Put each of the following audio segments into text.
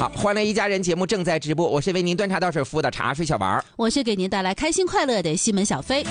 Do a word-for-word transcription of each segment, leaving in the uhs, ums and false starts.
好，欢乐一家人节目正在直播，我是为您端茶倒水服务的茶水小王， 我是给您带来开心快乐的西门小飞。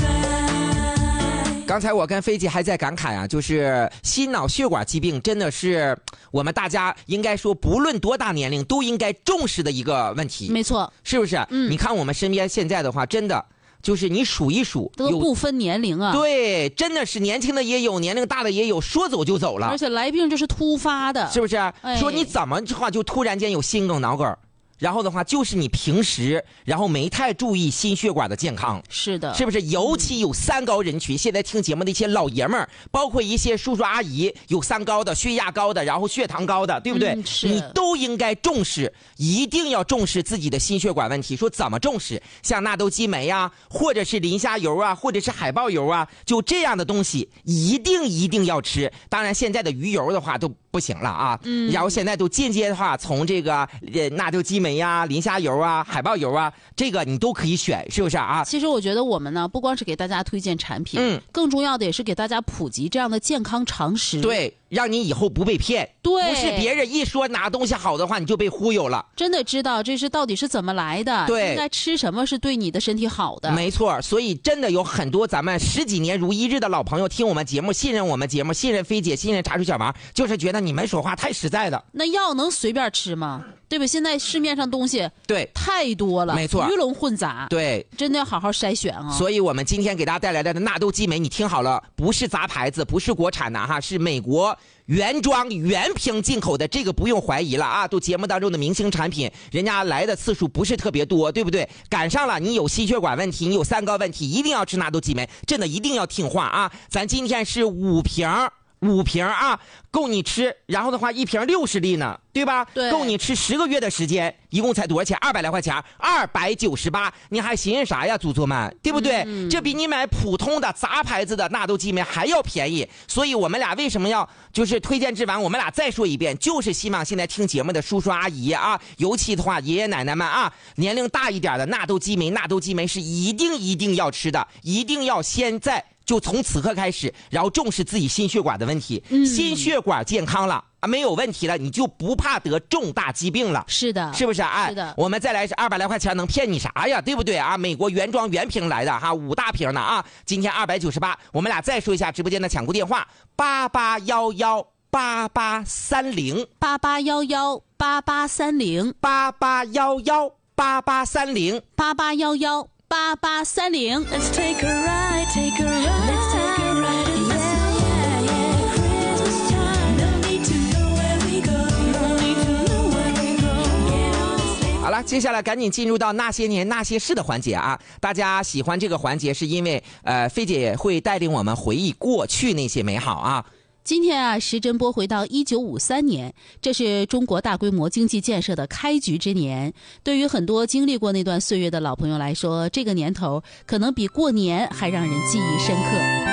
刚才我跟飞姐还在感慨啊，就是心脑血管疾病真的是我们大家应该说不论多大年龄都应该重视的一个问题。 没错， 是不是？嗯，你看我们身边现在的话，真的就是你数一数， 都不分年龄啊。 对，真的是年轻的也有，年龄大的也有，说走就走了。 而且来病就是突发的， 是不是？ 哎、 说你怎么的话就突然间有心梗、脑梗。然后的话，就是你平时然后没太注意心血管的健康， 是的， 是不是？尤其有三高人群，现在听节目的一些老爷们儿，包括一些叔叔阿姨，有三高的、血压高的，然后血糖高的，对不对？ 嗯、是你都应该重视，一定要重视自己的心血管问题。说怎么重视？像纳豆激酶啊，或者是磷虾油啊，或者是海豹油啊，就这样的东西，一定一定要吃。当然，现在的鱼油的话都不行了啊。嗯。然后现在都间接的话，从这个呃纳豆激酶呀、磷虾油啊、海豹油啊，这个你都可以选，是不是啊？ 其实我觉得我们呢，不光是给大家推荐产品，嗯，更重要的也是给大家普及这样的健康常识。 对，让你以后不被骗。 对， 不是别人一说哪东西好的话，你就被忽悠了。 真的知道这是到底是怎么来的， 对， 应该吃什么是对你的身体好的。 没错，所以真的有很多咱们十几年如一日的老朋友听我们节目，信任我们节目，信任飞姐，信任茶水小王，就是觉得你们说话太实在的。 那药能随便吃吗？对吧？现在市面上东西对太多了， 没错， 鱼龙混杂， 对， 真的要好好筛选啊。 所以我们今天给大家带来的纳豆激酶，你听好了，不是杂牌子，不是国产的哈，是美国原装原瓶进口的，这个不用怀疑了啊！都节目当中的明星产品，人家来的次数不是特别多，对不对？赶上了，你有心血管问题，你有三高问题，一定要吃纳豆激酶，真的一定要听话啊！咱今天是五瓶五瓶啊，够你吃，然后的话一瓶六十粒呢，对吧？ 对， 够你吃十个月的时间，一共才多少钱？二百来块钱，二百九十八，你还寻思啥呀，祖宗们，对不对？嗯、这比你买普通的杂牌子的纳豆激酶还要便宜，所以我们俩为什么要就是推荐之完，我们俩再说一遍，就是希望现在听节目的叔叔阿姨啊，尤其的话爷爷奶奶们啊，年龄大一点的纳豆激酶，纳豆激酶是一定一定要吃的，一定要现在。就从此刻开始，然后重视自己心血管的问题，嗯、心血管健康了啊，没有问题了，你就不怕得重大疾病了。 是的， 是不是？哎， 是的。 我们再来是二百来块钱，能骗你啥呀？对不对啊？美国原装原瓶来的哈，五大瓶的啊，今天二百九十八。我们俩再说一下直播间的抢购电话：八八幺幺八八三零， 八八幺幺八八三零， 八八幺幺八八三零， 八八幺幺。八八三零 Let's take a ride, take a ride. Let's take a ride. Yeah, yeah, yeah. Christmas time. No need to know where we go. No need to know where we go. Get on the sleigh. 好了，接下来赶紧进入到那些年那些事的环节啊！大家喜欢这个环节，是因为呃，菲姐会带领我们回忆过去那些美好啊。 今天啊，时针拨回到一九五三年，这是中国大规模经济建设的开局之年。对于很多经历过那段岁月的老朋友来说，这个年头可能比过年还让人记忆深刻。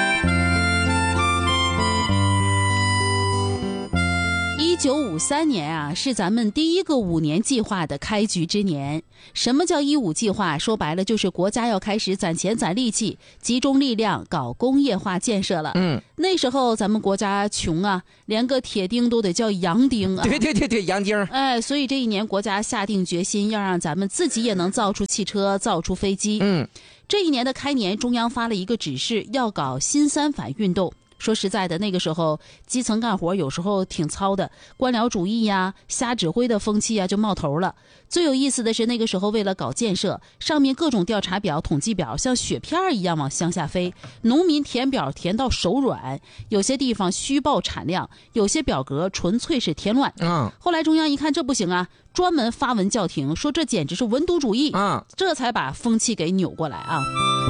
一九五三年啊，是咱们第一个五年计划的开局之年。什么叫一五计划？说白了就是国家要开始攒钱攒力气，集中力量搞工业化建设了。嗯，那时候咱们国家穷啊，连个铁钉都得叫洋钉啊。 对对对对，洋钉。 哎，所以这一年国家下定决心要让咱们自己也能造出汽车，造出飞机。嗯，这一年的开年，中央发了一个指示，要搞新三反运动。说实在的，那个时候基层干活有时候挺糙的，官僚主义呀、瞎指挥的风气呀就冒头了。最有意思的是，那个时候为了搞建设，上面各种调查表、统计表像雪片一样往乡下飞，农民填表填到手软，有些地方虚报产量，有些表格纯粹是填乱。嗯，后来中央一看这不行啊，专门发文叫停，说这简直是文牍主义。嗯，这才把风气给扭过来啊。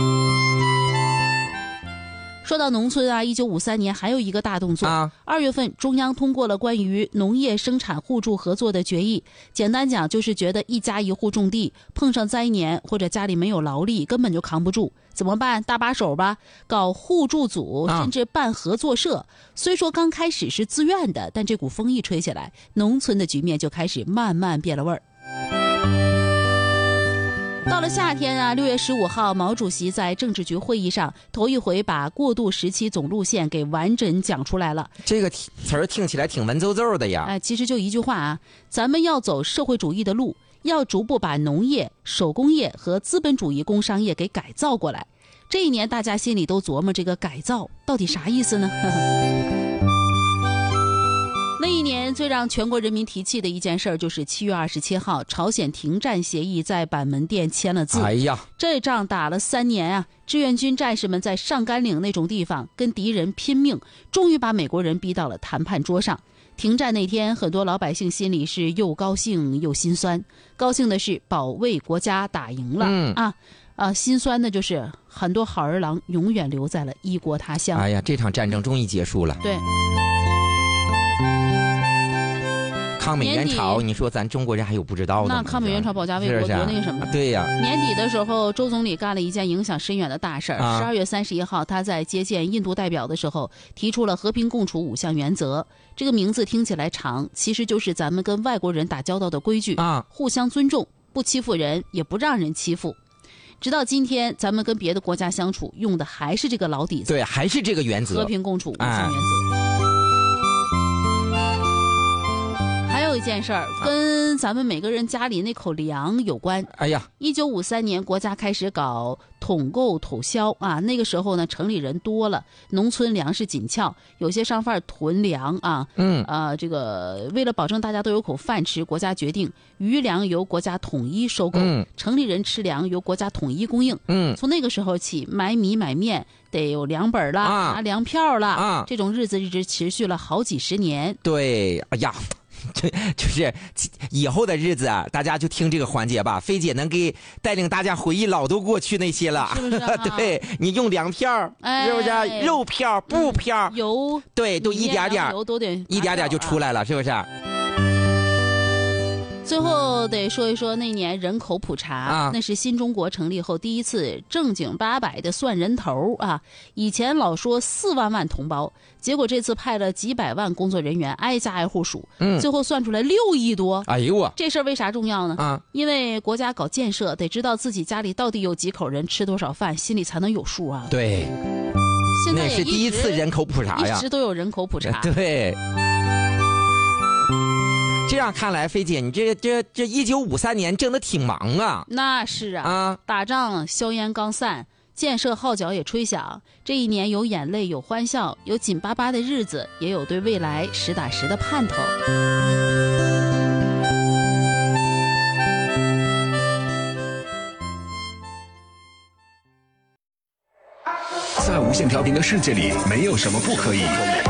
说到农村啊，一九五三年还有一个大动作。二、啊、月份，中央通过了关于农业生产互助合作的决议。简单讲，就是觉得一家一户种地，碰上灾年或者家里没有劳力，根本就扛不住，怎么办？搭把手吧，搞互助组，甚至办合作社。啊、虽说刚开始是自愿的，但这股风一吹起来，农村的局面就开始慢慢变了味儿。 到了夏天啊，六月十五号，毛主席在政治局会议上头一回把过渡时期总路线给完整讲出来了。 这个词儿听起来挺文绉绉的呀。 哎，其实就一句话啊，咱们要走社会主义的路，要逐步把农业、手工业和资本主义工商业给改造过来。这一年大家心里都琢磨这个改造到底啥意思呢？那一年最让全国人民提气的一件事儿，就是七月二十七号，朝鲜停战协议在板门店签了字。 哎呀， 这仗打了三年啊！志愿军战士们在上甘岭那种地方跟敌人拼命，终于把美国人逼到了谈判桌上。停战那天，很多老百姓心里是又高兴又心酸。高兴的是保卫国家打赢了、 嗯、 啊啊！心酸的就是很多好儿郎永远留在了异国他乡。 哎呀，这场战争终于结束了。 对。 抗美援朝，你说咱中国人还有不知道的吗？ 那抗美援朝保家卫国多那个什么？ 对呀。 年底的时候，周总理干了一件影响深远的大事儿。十二月三十一号，他在接见印度代表的时候，提出了和平共处五项原则。这个名字听起来长，其实就是咱们跟外国人打交道的规矩啊， 互相尊重，不欺负人，也不让人欺负。直到今天，咱们跟别的国家相处，用的还是这个老底子。 对，还是这个原则， 和平共处五项原则。哎，一件事儿跟咱们每个人家里那口粮有关。 哎呀， 一九五三年国家开始搞统购统销啊，那个时候呢，城里人多了，农村粮食紧俏，有些商贩囤粮啊， 嗯啊，这个为了保证大家都有口饭吃，国家决定余粮由国家统一收购， 嗯、 城里人吃粮由国家统一供应。 嗯， 从那个时候起，买米买面得有粮本啦， 啊、 拿粮票啦， 啊， 这种日子一直持续了好几十年。 对，哎呀。就就是以后的日子啊，大家就听这个环节吧。菲姐能给带领大家回忆老多过去那些了， 是不是、啊？ 对，你用粮票， 哎、 是不是？肉票、布票， 嗯、油， 对，都一点点， 油都得一点点就出来了，是不是？ 最后得说一说那年人口普查、 啊、 那是新中国成立后第一次正经八百的算人头啊！以前老说四万万同胞，结果这次派了几百万工作人员挨家挨户数， 嗯， 最后算出来六亿多。 哎呦我， 这事儿为啥重要呢？ 啊， 因为国家搞建设得知道自己家里到底有几口人，吃多少饭，心里才能有数啊。 对， 现在那是第一次人口普查呀， 一直都有人口普查。 对。这样看来，菲姐，你这这这一九五三年挣得挺忙啊！ 那是啊， 啊， 打仗硝烟刚散，建设号角也吹响。这一年有眼泪，有欢笑，有紧巴巴的日子，也有对未来实打实的盼头。 在无线调频的世界里，没有什么不可以。